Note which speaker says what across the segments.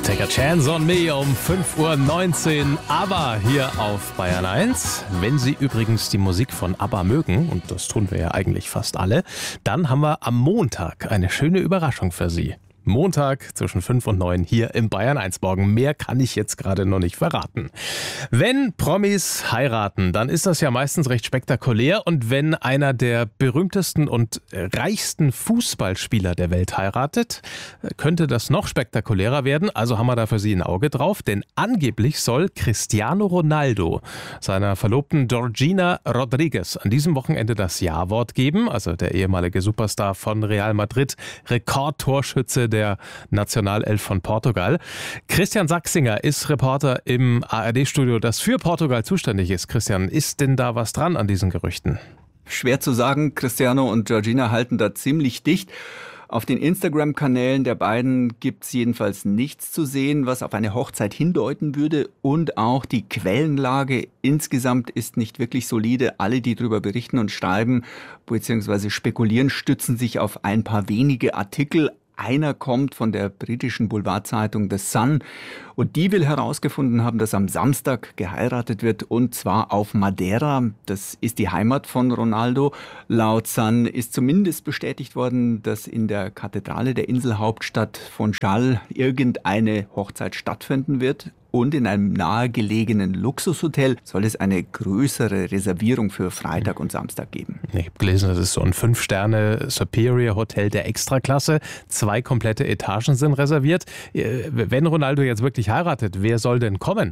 Speaker 1: Take a Chance on Me um 5.19 Uhr, ABBA hier auf Bayern 1. Wenn Sie übrigens die Musik von ABBA mögen, und das tun wir ja eigentlich fast alle, dann haben wir am Montag eine schöne Überraschung für Sie. Montag zwischen 5 und 9 hier im Bayern 1 morgen. Mehr kann ich jetzt gerade noch nicht verraten. Wenn Promis heiraten, dann ist das ja meistens recht spektakulär. Und wenn einer der berühmtesten und reichsten Fußballspieler der Welt heiratet, könnte das noch spektakulärer werden. Also haben wir da für Sie ein Auge drauf. Denn angeblich soll Cristiano Ronaldo seiner Verlobten Georgina Rodriguez an diesem Wochenende das Ja-Wort geben. Also der ehemalige Superstar von Real Madrid, Rekordtorschütze der Nationalelf von Portugal. Christian Sachsinger ist Reporter im ARD-Studio, das für Portugal zuständig ist. Christian, ist denn da was dran an diesen Gerüchten?
Speaker 2: Schwer zu sagen. Cristiano und Georgina halten da ziemlich dicht. Auf den Instagram-Kanälen der beiden gibt es jedenfalls nichts zu sehen, was auf eine Hochzeit hindeuten würde. Und auch die Quellenlage insgesamt ist nicht wirklich solide. Alle, die darüber berichten und schreiben bzw. spekulieren, stützen sich auf ein paar wenige Artikel. Einer kommt von der britischen Boulevardzeitung The Sun und die will herausgefunden haben, dass am Samstag geheiratet wird und zwar auf Madeira. Das ist die Heimat von Ronaldo. Laut Sun ist zumindest bestätigt worden, dass in der Kathedrale der Inselhauptstadt Funchal irgendeine Hochzeit stattfinden wird. Und in einem nahegelegenen Luxushotel soll es eine größere Reservierung für Freitag und Samstag geben.
Speaker 1: Ich habe gelesen, das ist so ein 5-Sterne-Superior-Hotel der Extraklasse. 2 komplette Etagen sind reserviert. Wenn Ronaldo jetzt wirklich heiratet, wer soll denn kommen?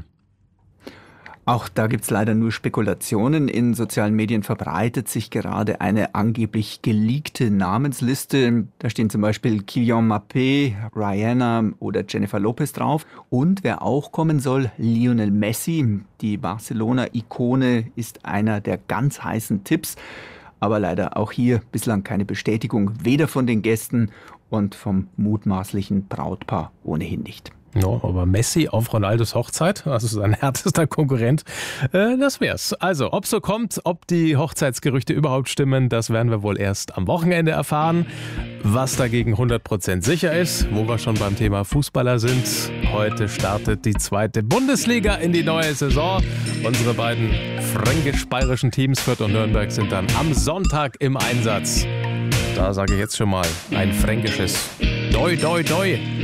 Speaker 2: Auch da gibt's leider nur Spekulationen. In sozialen Medien verbreitet sich gerade eine angeblich geleakte Namensliste. Da stehen zum Beispiel Kylian Mbappé, Rihanna oder Jennifer Lopez drauf. Und wer auch kommen soll, Lionel Messi. Die Barcelona-Ikone ist einer der ganz heißen Tipps. Aber leider auch hier bislang keine Bestätigung, weder von den Gästen und vom mutmaßlichen Brautpaar ohnehin nicht.
Speaker 1: No, aber Messi auf Ronaldos Hochzeit, also sein härtester Konkurrent, das wär's. Also, ob so kommt, ob die Hochzeitsgerüchte überhaupt stimmen, das werden wir wohl erst am Wochenende erfahren. Was dagegen 100% sicher ist, wo wir schon beim Thema Fußballer sind, heute startet die 2. Bundesliga in die neue Saison. Unsere beiden fränkisch-bayerischen Teams, Fürth und Nürnberg, sind dann am Sonntag im Einsatz. Da sage ich jetzt schon mal ein fränkisches Doi, Doi, Doi.